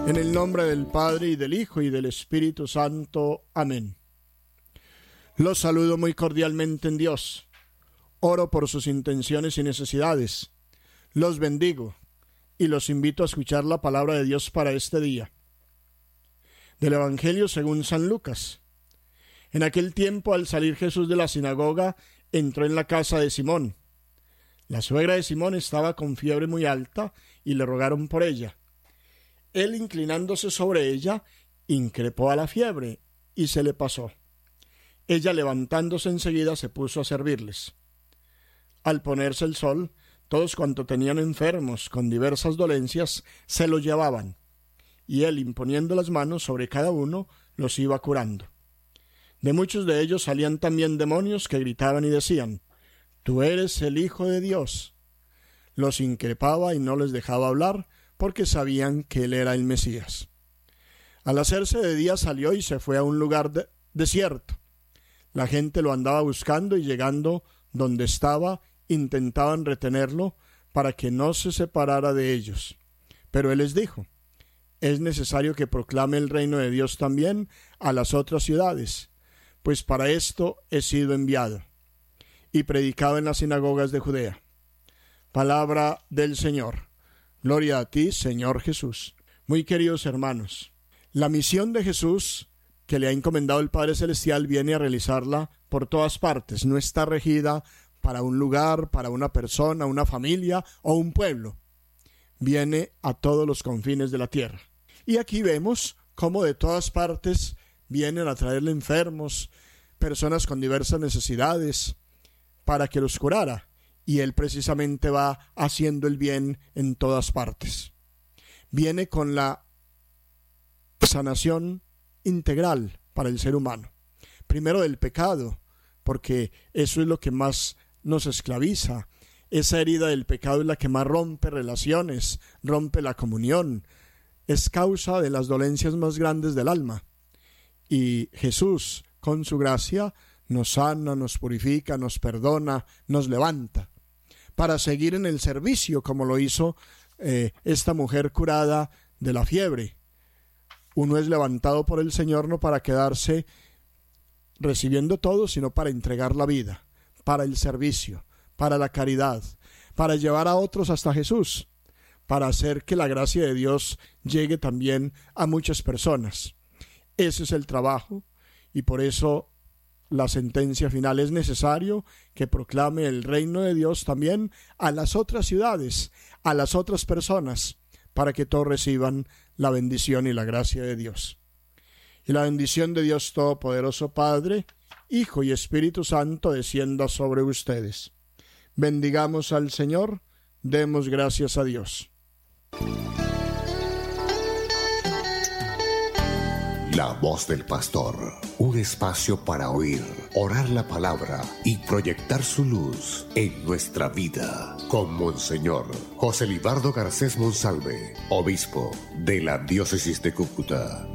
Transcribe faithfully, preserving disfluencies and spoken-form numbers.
En el nombre del Padre, y del Hijo, y del Espíritu Santo. Amén. Los saludo muy cordialmente en Dios. Oro por sus intenciones y necesidades. Los bendigo y los invito a escuchar la palabra de Dios para este día. Del Evangelio según San Lucas. En aquel tiempo, al salir Jesús de la sinagoga, entró en la casa de Simón. La suegra de Simón estaba con fiebre muy alta y le rogaron por ella. Él, inclinándose sobre ella, increpó a la fiebre y se le pasó. Ella, levantándose enseguida, se puso a servirles. Al ponerse el sol, todos cuantos tenían enfermos con diversas dolencias se los llevaban, y él, imponiendo las manos sobre cada uno, los iba curando. De muchos de ellos salían también demonios que gritaban y decían: «Tú eres el Hijo de Dios». Los increpaba y no les dejaba hablar, porque sabían que él era el Mesías. Al hacerse de día salió y se fue a un lugar de- desierto. La gente lo andaba buscando y, llegando donde estaba, intentaban retenerlo para que no se separara de ellos. Pero él les dijo: «Es necesario que proclame el reino de Dios también a las otras ciudades, pues para esto he sido enviado». Y predicaba en las sinagogas de Judea. Palabra del Señor. Gloria a ti, Señor Jesús. Muy queridos hermanos, la misión de Jesús que le ha encomendado el Padre Celestial viene a realizarla por todas partes. No está regida para un lugar, para una persona, una familia o un pueblo. Viene a todos los confines de la tierra. Y aquí vemos cómo de todas partes vienen a traerle enfermos, personas con diversas necesidades, para que los curara. Y él precisamente va haciendo el bien en todas partes. Viene con la sanación integral para el ser humano. Primero del pecado, porque eso es lo que más nos esclaviza. Esa herida del pecado es la que más rompe relaciones, rompe la comunión. Es causa de las dolencias más grandes del alma. Y Jesús, con su gracia, nos sana, nos purifica, nos perdona, nos levanta, para seguir en el servicio, como lo hizo eh, esta mujer curada de la fiebre. Uno es levantado por el Señor no para quedarse recibiendo todo, sino para entregar la vida, para el servicio, para la caridad, para llevar a otros hasta Jesús, para hacer que la gracia de Dios llegue también a muchas personas. Ese es el trabajo, y por eso la sentencia final: es necesario que proclame el reino de Dios también a las otras ciudades, a las otras personas, para que todos reciban la bendición y la gracia de Dios. Y la bendición de Dios Todopoderoso, Padre, Hijo y Espíritu Santo, descienda sobre ustedes. Bendigamos al Señor, demos gracias a Dios. La voz del pastor, un espacio para oír, orar la palabra y proyectar su luz en nuestra vida. Con Monseñor José Libardo Garcés Monsalve, obispo de la diócesis de Cúcuta.